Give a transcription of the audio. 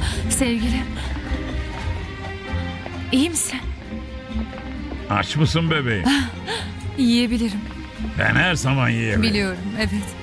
Sevgilim. İyi misin? Aç mısın bebeğim? Yiyebilirim. Ben her zaman yiyebilirim. Biliyorum, evet.